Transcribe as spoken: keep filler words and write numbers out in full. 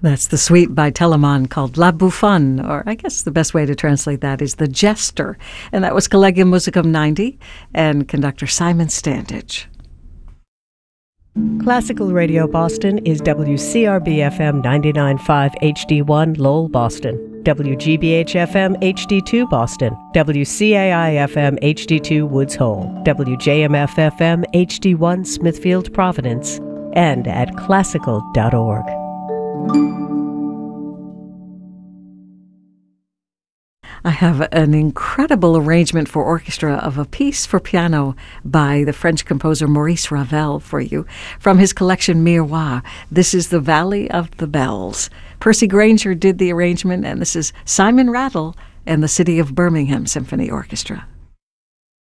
That's the suite by Telemann called La Bouffonne, or I guess the best way to translate that is The Jester. And that was Collegium Musicum ninety and conductor Simon Standage. Classical Radio Boston is W C R B F M ninety-nine point five H D one Lowell, Boston, W G B H F M H D two Boston, W C A I F M H D two Woods Hole, W J M F F M H D one Smithfield, Providence, and at classical dot org. I have an incredible arrangement for orchestra of a piece for piano by the French composer Maurice Ravel for you from his collection Miroir. This is The Valley of the Bells. Percy Granger did the arrangement, and this is Simon Rattle and the City of Birmingham Symphony Orchestra.